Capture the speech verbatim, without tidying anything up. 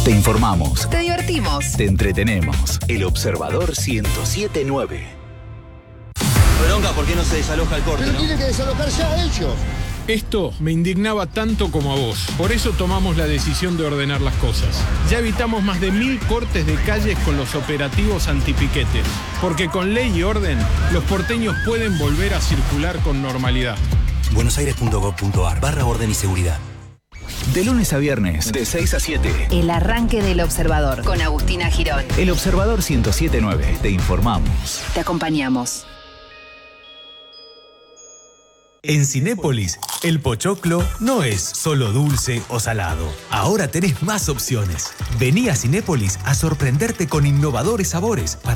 Te informamos. Te divertimos. Te entretenemos. El Observador ciento siete punto nueve. Bronca, ¿por qué no se desaloja el corte, Pero no? tiene que desalojar ya ellos. Esto me indignaba tanto como a vos. Por eso tomamos la decisión de ordenar las cosas. Ya evitamos más de mil cortes de calles con los operativos antipiquetes. Porque con ley y orden, los porteños pueden volver a circular con normalidad. buenosaires.gov.ar barra orden y seguridad. De lunes a viernes, de seis a siete. El arranque del Observador con Agustina Girón. El Observador ciento siete punto nueve. Te informamos. Te acompañamos. En Cinépolis, el pochoclo no es solo dulce o salado. Ahora tenés más opciones. Vení a Cinépolis a sorprenderte con innovadores sabores para